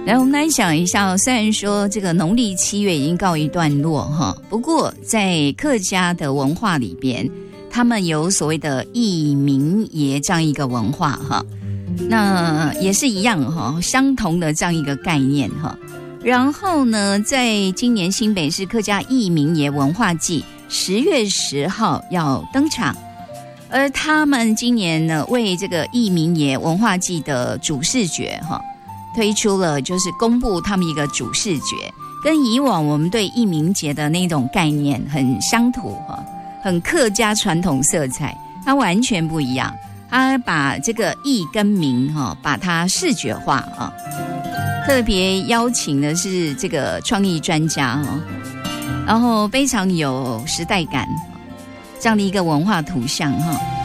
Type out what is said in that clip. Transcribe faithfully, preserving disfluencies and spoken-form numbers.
来，我们来想一下，虽然说这个农历七月已经告一段落哈，不过在客家的文化里边，他们有所谓的义民爷这样一个文化哈，那也是一样哈，相同的这样一个概念哈。然后呢，在今年新北市客家义民爷文化季十月十号要登场，而他们今年呢，为这个义民爷文化季的主视觉哈，推出了就是公布他们一个主视觉，跟以往我们对义民节的那种概念很乡土哈，很客家传统色彩，它完全不一样。他把这个义跟民哈，把它视觉化啊，特别邀请的是这个创意专家哦，然后非常有时代感这样的一个文化图像哈。